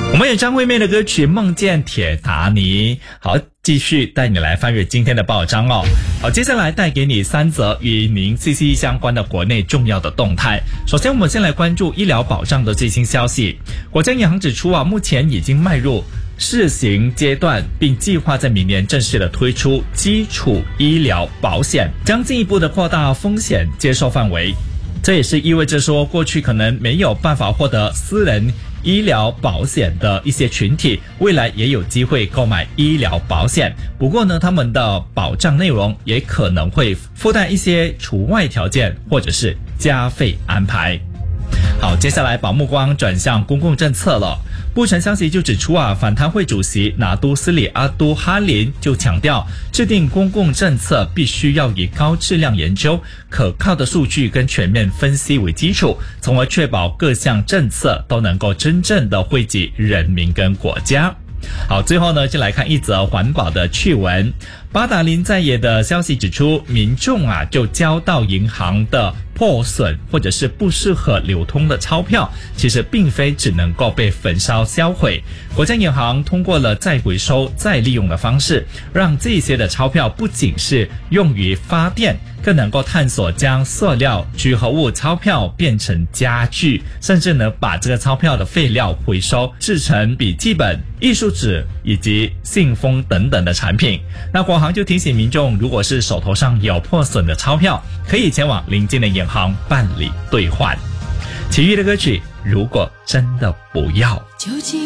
我们有张惠妹的歌曲《梦见铁达尼》。好，继续带你来翻阅今天的报章哦。好，接下来带给你3则与您息息相关的国内重要的动态。首先我们先来关注医疗保障的最新消息。国家银行指出目前已经迈入试行阶段，并计划在明年正式的推出基础医疗保险，将进一步的扩大风险接受范围。这也是意味着说，过去可能没有办法获得私人医疗保险的一些群体，未来也有机会购买医疗保险。不过呢，他们的保障内容也可能会附带一些除外条件或者是加费安排。好，接下来把目光转向公共政策了。部城消息就指出反贪会主席拿督斯里阿都哈林就强调，制定公共政策必须要以高质量研究、可靠的数据跟全面分析为基础，从而确保各项政策都能够真正的惠及人民跟国家。好，最后呢，就来看一则环保的趣闻。八达岭在野的消息指出，民众就交到银行的破损或者是不适合流通的钞票，其实并非只能够被焚烧销毁。国家银行通过了再回收再利用的方式，让这些的钞票不仅是用于发电，更能够探索将塑料、聚合物钞票变成家具，甚至呢把这个钞票的废料回收制成笔记本、艺术纸以及信封等等的产品。那国行就提醒民众，如果是手头上有破损的钞票，可以前往邻近的银行办理兑换。其余的歌曲，如果真的不要。